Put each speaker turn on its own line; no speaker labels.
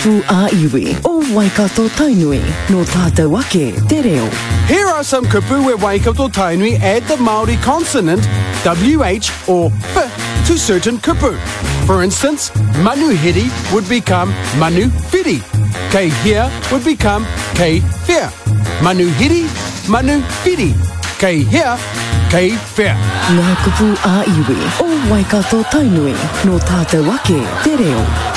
kupu a iwi o Waikato Tainui no Tata Wake Te Reo.
Here are some kupu where Waikato Tainui add the Māori consonant WH or F to certain kupu. For instance, manuhiri would become manufiri. Kei hea would become kei whea. Manuhiri, manufiri. Kei hea, kei whea.
Ngā kupu a iwi o Waikato Tainui no Tata Wake Te Reo.